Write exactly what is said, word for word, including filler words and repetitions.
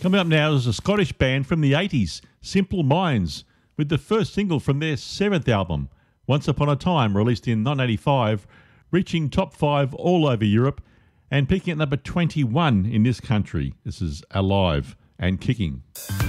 Coming up now is a Scottish band from the eighties, Simple Minds, with the first single from their seventh album, Once Upon a Time, released in nineteen eighty-five, reaching top five all over Europe and peaking at number twenty-one in this country. This is Alive and Kicking.